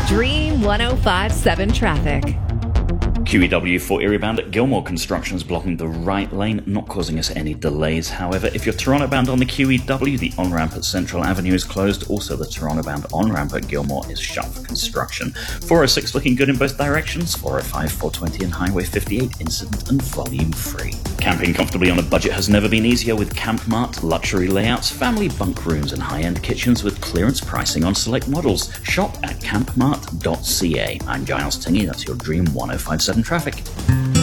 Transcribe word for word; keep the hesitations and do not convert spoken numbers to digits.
Dream one oh five point seven traffic. Q E W for Erie-bound at Gilmore Construction is blocking the right lane, not causing us any delays. However, if you're Toronto-bound on the Q E W, the on-ramp at Central Avenue is closed. Also, the Toronto-bound on-ramp at Gilmore is shut for construction. four oh six looking good in both directions. four oh five, four twenty and Highway fifty-eight incident and volume free. Camping comfortably on a budget has never been easier with Camp Mart. Luxury layouts, family bunk rooms and high-end kitchens with clearance pricing on select models. Shop at camp mart dot c a. I'm Giles Tingy, that's your Dream one oh five point seven traffic.